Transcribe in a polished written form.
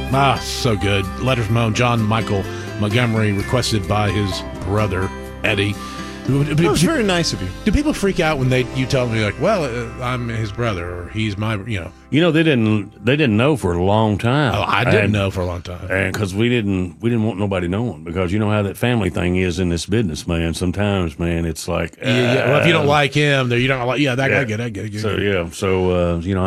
So good. Letters from home. John Michael Montgomery, requested by his brother, Eddie. That was very nice of you. Do people freak out when you tell me, like, well, I'm his brother, or he's my, they didn't know for a long time. Oh, I didn't know for a long time. And because we didn't want nobody knowing, because you know how that family thing is in this business, man. Sometimes, man, it's like, well, if you don't like him, I get it. So,